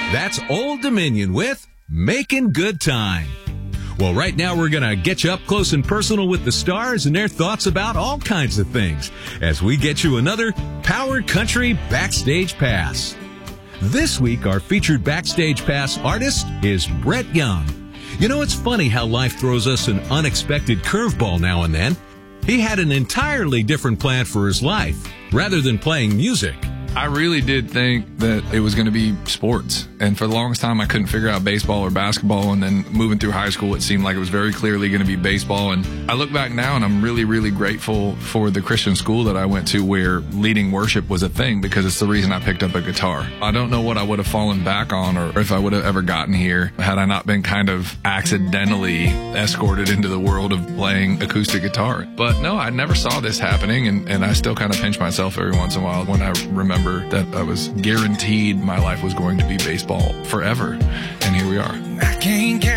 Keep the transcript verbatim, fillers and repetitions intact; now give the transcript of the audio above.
That's Old Dominion with Making Good Time. Well, right now we're going to get you up close and personal with the stars and their thoughts about all kinds of things as we get you another Power Country Backstage Pass. This week, our featured Backstage Pass artist is Brett Young. You know, it's funny how life throws us an unexpected curveball now and then. He had an entirely different plan for his life. Rather than playing music, I really did think that it was going to be sports. And for the longest time, I couldn't figure out baseball or basketball. And then moving through high school, it seemed like it was very clearly going to be baseball. And I look back now and I'm really, really grateful for the Christian school that I went to where leading worship was a thing, because it's the reason I picked up a guitar. I don't know what I would have fallen back on or if I would have ever gotten here had I not been kind of accidentally escorted into the world of playing acoustic guitar. But no, I never saw this happening. And, and I still kind of pinch myself every once in a while when I remember that I was guaranteed my life was going to be baseball forever. And here we are. I can't